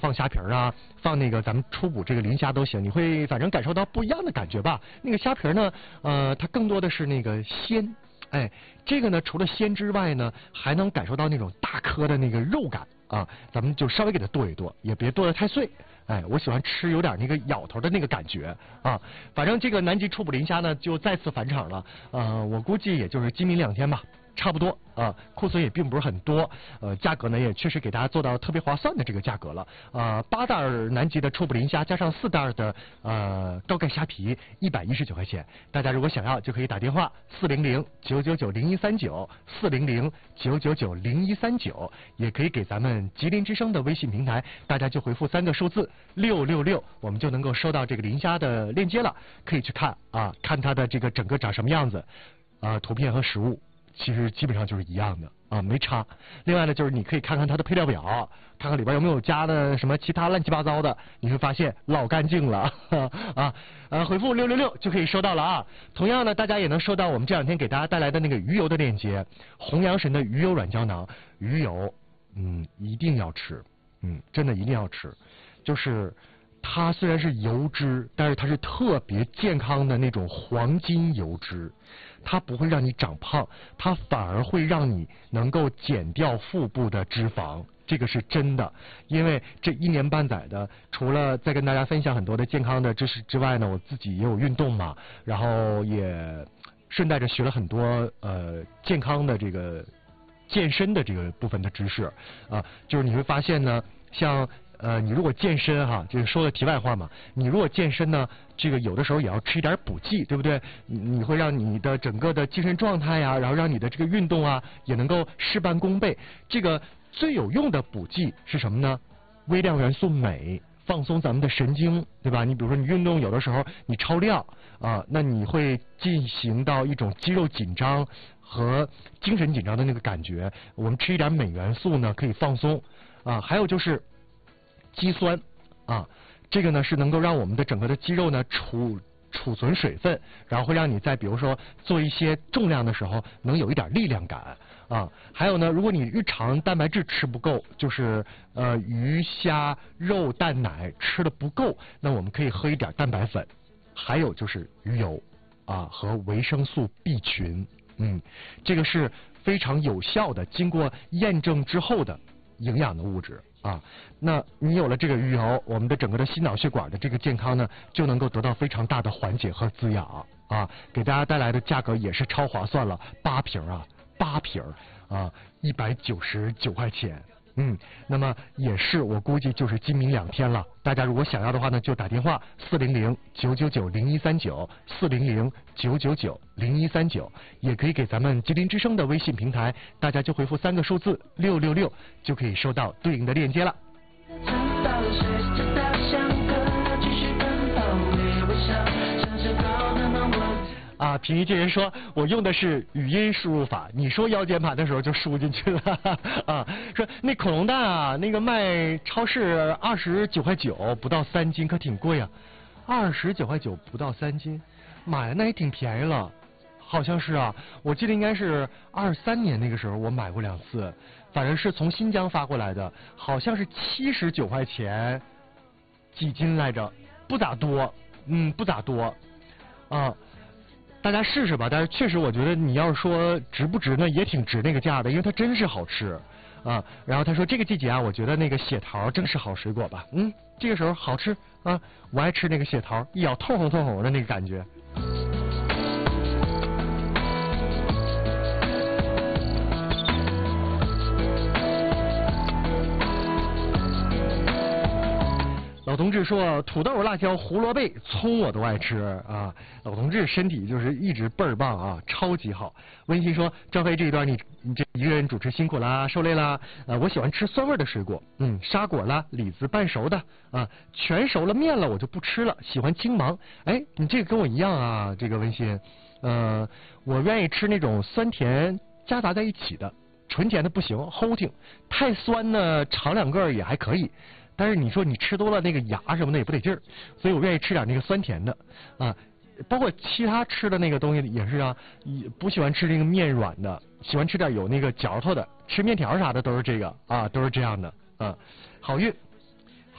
放虾皮啊，放那个咱们初捕这个磷虾都行，你会反正感受到不一样的感觉吧。那个虾皮呢，它更多的是那个鲜。哎，这个呢，除了鲜之外呢，还能感受到那种大颗的那个肉感啊。咱们就稍微给它剁一剁，也别剁得太碎。哎，我喜欢吃有点那个咬头的那个感觉啊。反正这个南极初捕磷虾呢，就再次返场了。我估计也就是今明2天吧。差不多啊，库存也并不是很多，价格呢也确实给大家做到特别划算的这个价格了。8袋南极的初捕磷虾加上4袋的高钙虾皮，119块钱。大家如果想要，就可以打电话400-999-0139，400-999-0139，也可以给咱们吉林之声的微信平台，大家就回复3个数字666，我们就能够收到这个磷虾的链接了，可以去看啊，看它的这个整个长什么样子，图片和实物。其实基本上就是一样的啊，没差。另外呢，就是你可以看看它的配料表，看看里边有没有加的什么其他乱七八糟的，你会发现老干净了回复666就可以收到了啊。同样呢，大家也能收到我们这2天给大家带来的那个鱼油的链接，红阳神的鱼油软胶囊。鱼油，一定要吃，真的一定要吃，就是它虽然是油脂，但是它是特别健康的那种黄金油脂。它不会让你长胖，它反而会让你能够减掉腹部的脂肪，这个是真的。因为这1年半载的，除了在跟大家分享很多的健康的知识之外呢，我自己也有运动嘛，然后也顺带着学了很多健康的这个健身的这个部分的知识啊，就是你会发现呢，像你如果健身哈，这个说个题外话嘛，你如果健身呢，这个有的时候也要吃一点补剂，对不对？你会让你的整个的精神状态呀，然后让你的这个运动啊，也能够事半功倍。这个最有用的补剂是什么呢？微量元素镁，放松咱们的神经，对吧？你比如说你运动有的时候你超量啊，那你会进行到一种肌肉紧张和精神紧张的那个感觉。我们吃一点镁元素呢，可以放松啊。还有就是肌酸啊，这个呢是能够让我们的整个的肌肉呢储存水分，然后会让你在比如说做一些重量的时候能有一点力量感啊。还有呢，如果你日常蛋白质吃不够，就是鱼虾肉蛋奶吃的不够，那我们可以喝一点蛋白粉，还有就是鱼油啊和维生素 B 群，这个是非常有效的，经过验证之后的营养的物质啊。那你有了这个鱼油，我们的整个的心脑血管的这个健康呢，就能够得到非常大的缓解和滋养啊。给大家带来的价格也是超划算了，8瓶啊，199块钱。那么也是我估计就是今明2天了。大家如果想要的话呢，就打电话400-999-0139，400-999-0139，也可以给咱们吉林之声的微信平台，大家就回复3个数字666，就可以收到对应的链接了。啊，平易近人说，我用的是语音输入法，你说腰间盘的时候就输进去了啊。说那恐龙蛋啊，那个卖超市29块9，不到3斤，可挺贵啊。29块9不到3斤，妈呀，那也挺便宜了。好像是啊，我记得应该是23年那个时候我买过2次，反正是从新疆发过来的，好像是79块钱几斤来着，不咋多，不咋多啊。大家试试吧，但是确实我觉得你要是说值不值呢，也挺值那个价的，因为它真是好吃啊。然后他说这个季节啊，我觉得那个血桃正是好水果吧，这个时候好吃啊，我爱吃那个血桃，一咬透红透红的那个感觉。老同志说土豆、辣椒、胡萝卜、葱我都爱吃啊。老同志身体就是一直倍儿棒啊，超级好。温馨说张飞这一段你这一个人主持辛苦啦，受累啦。我喜欢吃酸味的水果，沙果啦、李子半熟的啊，全熟了面了我就不吃了，喜欢青芒。哎，你这个跟我一样啊，这个温馨。我愿意吃那种酸甜夹杂在一起的，纯甜的不行，齁挺。太酸呢，尝2个也还可以。但是你说你吃多了那个牙什么的也不得劲儿，所以我愿意吃点那个酸甜的啊，包括其他吃的那个东西也是啊，不喜欢吃那个面软的，喜欢吃点有那个嚼头的，吃面条啥的都是这个啊，都是这样的啊。好运。